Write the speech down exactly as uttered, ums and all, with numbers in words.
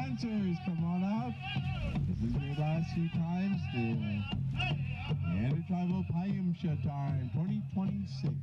dancers, come on out. This is your last few times. The Intertribal Payamsha time, twenty twenty-six.